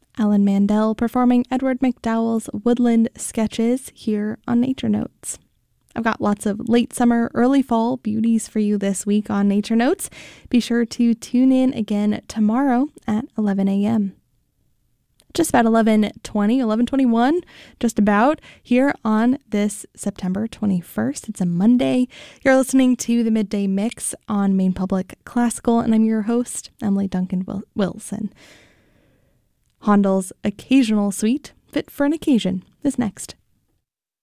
Alan Mandel performing Edward McDowell's Woodland Sketches here on Nature Notes. I've got lots of late summer, early fall beauties for you this week on Nature Notes. Be sure to tune in again tomorrow at 11 a.m. Just about 11:21, just about, here on this September 21st. It's a Monday. You're listening to the Midday Mix on Maine Public Classical, and I'm your host, Emily Duncan Wilson. Handel's Occasional Suite, Fit for an Occasion, is next.